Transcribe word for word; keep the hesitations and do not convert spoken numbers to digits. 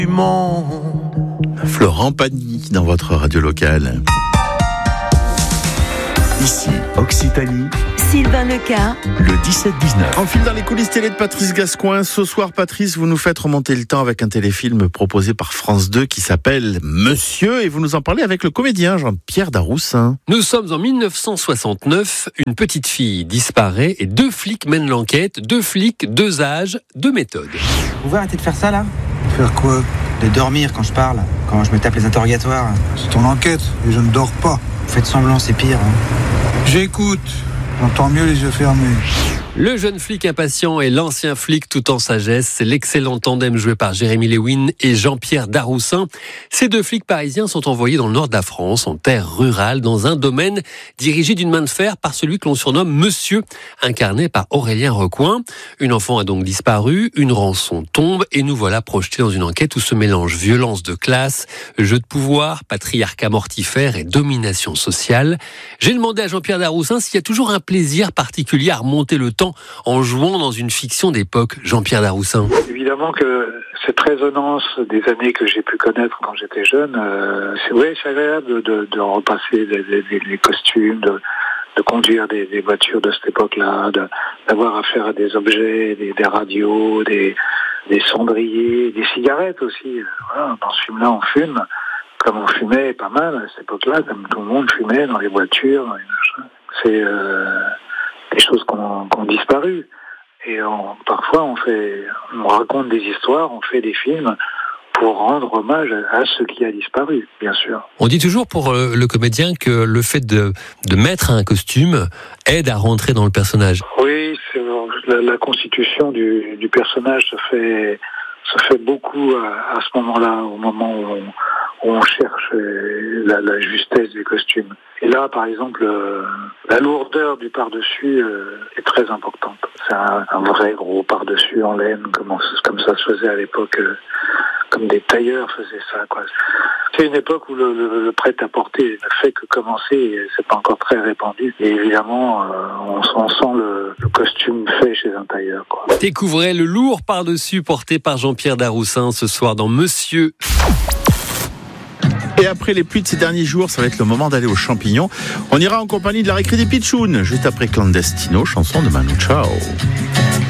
du monde. Florent Pagny dans votre radio locale. Ici, Occitanie, Sylvain Leca, le dix-sept dix-neuf. En file dans les coulisses télé de Patrice Gascoin. Ce soir, Patrice, vous nous faites remonter le temps avec un téléfilm proposé par France deux qui s'appelle Monsieur, et vous nous en parlez avec le comédien Jean-Pierre Daroussin. Nous sommes en dix-neuf cent soixante-neuf, une petite fille disparaît et deux flics mènent l'enquête. Deux flics, deux âges, deux méthodes. Vous pouvez arrêter de faire ça là ? Faire quoi ? De dormir quand je parle, quand je me tape les interrogatoires. C'est ton enquête et je ne dors pas. Vous faites semblant, c'est pire. Hein. J'écoute. J'entends mieux les yeux fermés. Le jeune flic impatient et l'ancien flic tout en sagesse, c'est l'excellent tandem joué par Jérémy Lewin et Jean-Pierre Daroussin. Ces deux flics parisiens sont envoyés dans le nord de la France, en terre rurale, dans un domaine dirigé d'une main de fer par celui que l'on surnomme Monsieur, incarné par Aurélien Recoing. Une enfant a donc disparu, une rançon tombe et nous voilà projetés dans une enquête où se mélangent violence de classe, jeu de pouvoir, patriarcat mortifère et domination sociale. J'ai demandé à Jean-Pierre Daroussin s'il y a toujours un plaisir particulier à remonter le temps en jouant dans une fiction d'époque. Jean-Pierre Daroussin. Évidemment que cette résonance des années que j'ai pu connaître quand j'étais jeune, euh, c'est, ouais, c'est agréable de, de, de repasser les, les, les costumes, de, de conduire des, des voitures de cette époque-là, de, d'avoir affaire à des objets, des, des radios, des, des cendriers, des cigarettes aussi. Voilà, dans ce film-là, on fume, comme on fumait pas mal à cette époque-là, comme tout le monde fumait dans les voitures, dans les machins. C'est euh, des choses qui ont, qui ont disparu. Et on, parfois, on fait, on raconte des histoires, on fait des films pour rendre hommage à ce qui a disparu, bien sûr. On dit toujours pour le comédien que le fait de, de mettre un costume aide à rentrer dans le personnage. Oui, c'est, la, la constitution du, du personnage se fait, se fait beaucoup à, à ce moment-là, au moment où on, où on cherche la, la justesse des costumes. Et là, par exemple, euh, la lourdeur du par-dessus euh, est très importante. C'est un, un vrai gros par-dessus en laine, comme, on, comme ça se faisait à l'époque, euh, comme des tailleurs faisaient ça, quoi. C'est une époque où le, le, le prêt-à-porter ne fait que commencer, et c'est pas encore très répandu. Et évidemment, euh, on, on sent le, le costume fait chez un tailleur, quoi. Découvrez le lourd par-dessus porté par Jean-Pierre Daroussin ce soir dans Monsieur. Et après les pluies de ces derniers jours, ça va être le moment d'aller aux champignons. On ira en compagnie de la récré des Pitchouns, juste après Clandestino, chanson de Manu Chao.